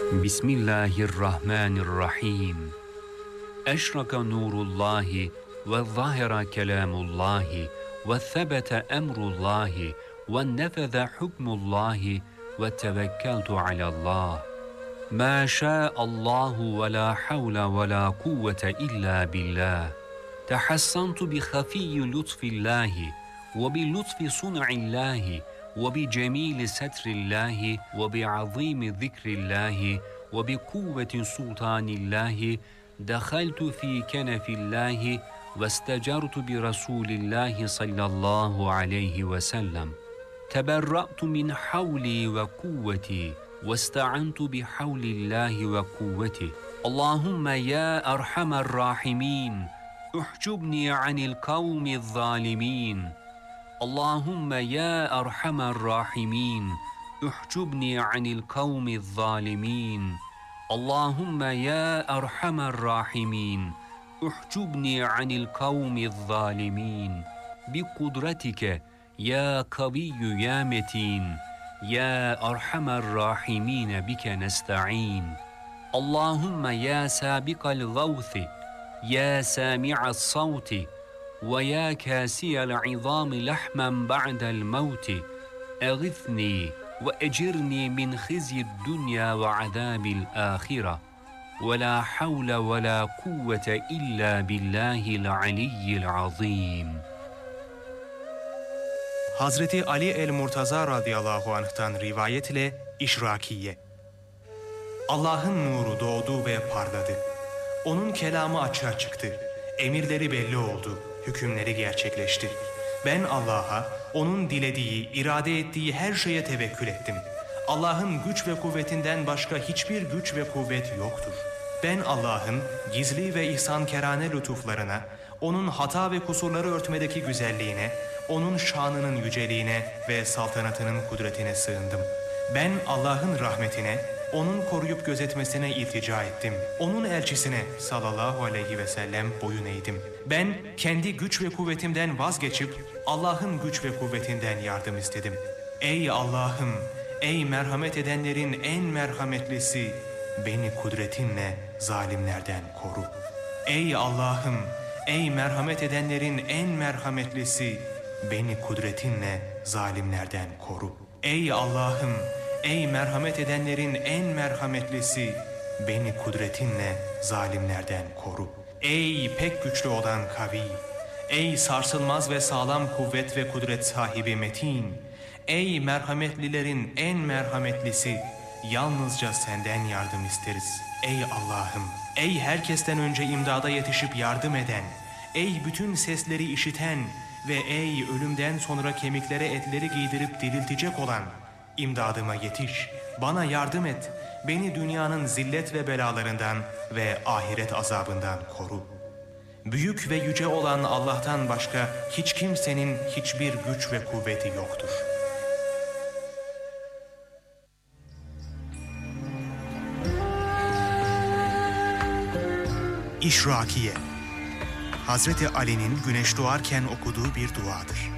Bismillahirrahmanirrahim. Eşraka nurullahi ve zahira kelamullahi ve thebete emrullahi ve nefeze hukmullahi ve tevekkeltu alallah. Ma şa'allahu ve la havle ve la kuvvete illa billah. Tehassantu bi khafiyyi lütfillahi ve bi lütfi sun'illahi ve bi cemili setrillahi ve bi azimi zikrillahi ve bi kuvveti sultanillahi dakhaltu fi kenefillahi ve istecartu bi Rasulillahi sallallahu aleyhi ve sellem. Teberra'tu min havli ve kuvveti ve ista'antu bi havlillahi ve kuvveti. Allahümme ya erhamer rahimin, uhcubni anil kavmi zalimin. Allahümme ya erhamer rahimin, uhcubni anil kavmi zalimin. Allahümme ya erhamer rahimin, uhcubni anil kavmi zalimin. Bi kudretike ya kaviyyü ya metin, ya erhamer rahimine bike nesta'in. Allahümme ya sabikal gavthi, ya sami'as savti, ve ya kasiyel izami lahmen ba'del mevti. Eğithni ve ecirni min khizyid dünya ve azabil ahire. Ve la havle ve la kuvvete illa billahil aliyyil azim. Hazreti Ali el-Murtaza radıyallahu anh'tan rivayet ile İşrakiye. Allah'ın nuru doğdu ve parladı. Onun kelamı açığa çıktı. Emirleri belli oldu. Hükümleri gerçekleşti. Ben Allah'a, onun dilediği, irade ettiği her şeye tevekkül ettim. Allah'ın güç ve kuvvetinden başka hiçbir güç ve kuvvet yoktur. Ben Allah'ın gizli ve ihsankerane lütuflarına, onun hata ve kusurları örtmedeki güzelliğine, onun şanının yüceliğine ve saltanatının kudretine sığındım. Ben Allah'ın rahmetine, onun koruyup gözetmesine iltica ettim. Onun elçisine sallallahu aleyhi ve sellem boyun eğdim. Ben kendi güç ve kuvvetimden vazgeçip Allah'ın güç ve kuvvetinden yardım istedim. Ey Allah'ım, ey merhamet edenlerin en merhametlisi, beni kudretinle zalimlerden koru. Ey Allah'ım, ey merhamet edenlerin en merhametlisi, beni kudretinle zalimlerden koru. Ey Allah'ım, ey merhamet edenlerin en merhametlisi, beni kudretinle zalimlerden koru. Ey pek güçlü olan kavi, ey sarsılmaz ve sağlam kuvvet ve kudret sahibi metin, ey merhametlilerin en merhametlisi, yalnızca senden yardım isteriz. Ey Allah'ım, ey herkesten önce imdada yetişip yardım eden, ey bütün sesleri işiten ve ey ölümden sonra kemiklere etleri giydirip diriltecek olan, İmdadıma yetiş, bana yardım et, beni dünyanın zillet ve belalarından ve ahiret azabından koru. Büyük ve yüce olan Allah'tan başka hiç kimsenin hiçbir güç ve kuvveti yoktur. İşrakiye, Hazreti Ali'nin güneş doğarken okuduğu bir duadır.